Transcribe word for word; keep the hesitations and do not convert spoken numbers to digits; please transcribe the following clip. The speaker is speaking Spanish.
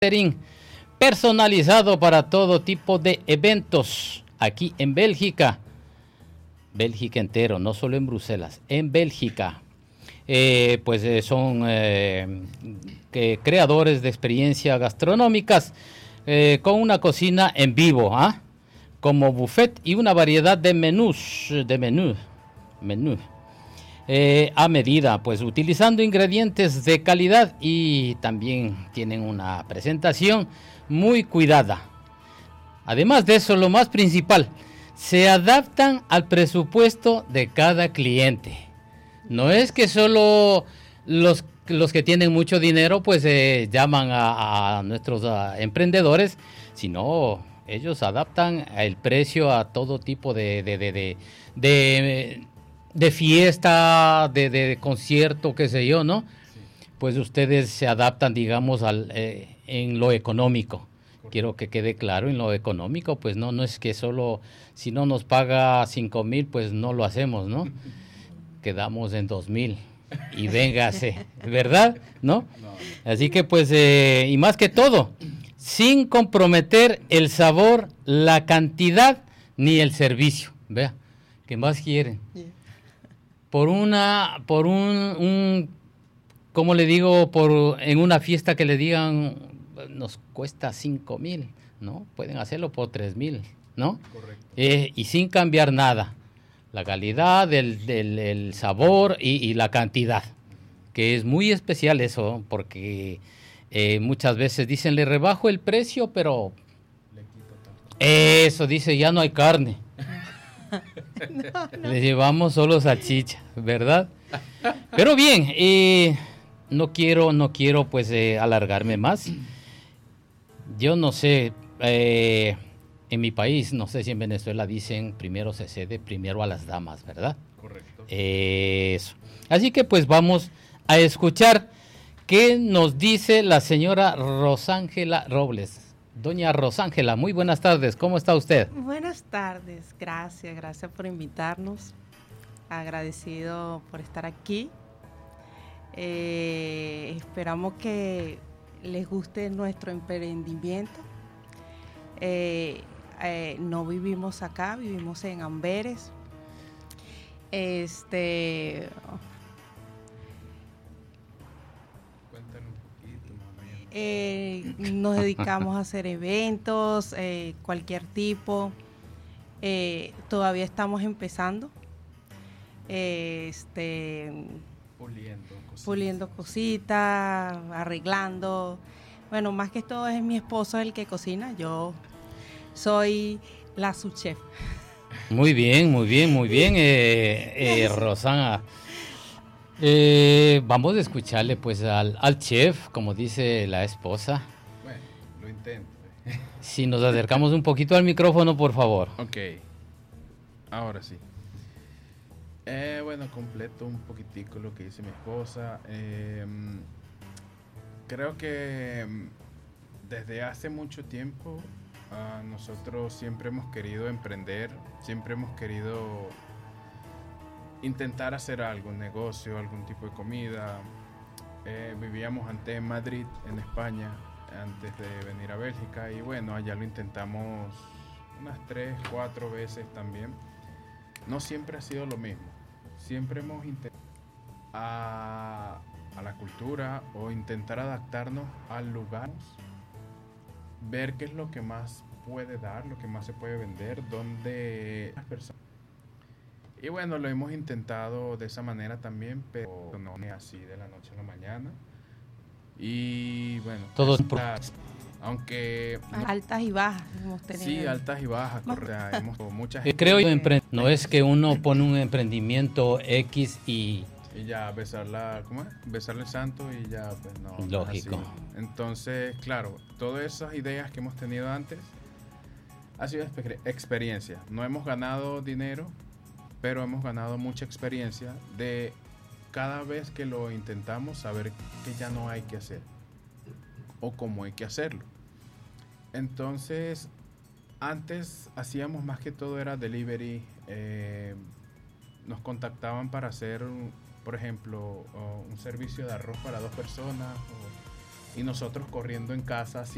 catering personalizado para todo tipo de eventos aquí en Bélgica. Bélgica entero, no solo en Bruselas, en Bélgica. Eh, pues eh, son eh, que creadores de experiencias gastronómicas eh, con una cocina en vivo, ¿ah? Como buffet y una variedad de menús, de menú, menú. Eh, a medida, pues utilizando ingredientes de calidad y también tienen una presentación muy cuidada. Además de eso, lo más principal, se adaptan al presupuesto de cada cliente. No es que solo los, los que tienen mucho dinero pues eh, llaman a, a nuestros a emprendedores, sino ellos adaptan el precio a todo tipo de, de, de, de, de de fiesta, de, de concierto, qué sé yo, ¿no? Sí. Pues ustedes se adaptan, digamos, al, eh, en lo económico. Correcto. Quiero que quede claro, en lo económico, pues no, no es que solo, si no nos paga cinco mil, pues no lo hacemos, ¿no? Quedamos en dos mil y véngase, ¿verdad? ¿No? No. Así que pues, eh, y más que todo, sin comprometer el sabor, la cantidad, ni el servicio. Vea, ¿qué más quieren? Yeah. Por una, por un, un, ¿cómo le digo? Por en una fiesta que le digan, nos cuesta cinco mil, ¿no? Pueden hacerlo por tres mil, ¿no? Correcto. Eh, y sin cambiar nada. La calidad, el, el, el sabor y, y la cantidad, que es muy especial eso, porque eh, muchas veces dicen, le rebajo el precio, pero le quito tanto. Eso, dice, ya no hay carne. No, no. Le llevamos solo salchicha, ¿verdad? Pero bien, eh, no quiero, no quiero pues eh, alargarme más. Yo no sé, eh, en mi país, no sé si en Venezuela dicen primero se cede, primero a las damas, ¿verdad? Correcto. Eh, eso. Así que pues vamos a escuchar qué nos dice la señora Rosángela Robles. Doña Rosángela, muy buenas tardes, ¿cómo está usted? Buenas tardes, gracias, gracias por invitarnos, agradecido por estar aquí. Eh, esperamos que les guste nuestro emprendimiento. Eh, eh, no vivimos acá, vivimos en Amberes. Este... Eh, nos dedicamos a hacer eventos, eh, cualquier tipo. Eh, todavía estamos empezando. Eh, este, puliendo cositas. Puliendo cositas, arreglando. Bueno, más que todo es mi esposo el que cocina. Yo soy la subchef. Muy bien, muy bien, muy bien, eh, eh, Rosana. Eh, vamos a escucharle pues al, al chef, como dice la esposa. Bueno, lo intento. Si nos acercamos un poquito al micrófono, por favor. Ok, ahora sí. Eh, bueno, completo un poquitico lo que dice mi esposa. Eh, creo que desde hace mucho tiempo uh, nosotros siempre hemos querido emprender, siempre hemos querido intentar hacer algo, un negocio, algún tipo de comida. Eh, vivíamos antes en Madrid, en España, antes de venir a Bélgica, y bueno, allá lo intentamos unas tres, cuatro veces también. No siempre ha sido lo mismo. Siempre hemos intentado a, a la cultura o intentar adaptarnos al lugar, ver qué es lo que más puede dar, lo que más se puede vender, donde las personas. Y bueno, lo hemos intentado de esa manera también, pero no es así de la noche a la mañana. Y bueno, todos aunque no, altas y bajas hemos tenido. Sí, altas y bajas, correcto. Hemos muchas. Creo yo empre- no es que uno pone un emprendimiento X y y ya besarla, ¿cómo es? Besarle el santo y ya pues no. Lógico. Así. Entonces, claro, todas esas ideas que hemos tenido antes ha sido experiencia. No hemos ganado dinero, pero hemos ganado mucha experiencia de cada vez que lo intentamos saber que ya no hay que hacer o cómo hay que hacerlo. Entonces, antes hacíamos más que todo era delivery, eh, nos contactaban para hacer, por ejemplo, un servicio de arroz para dos personas o, y nosotros corriendo en casa.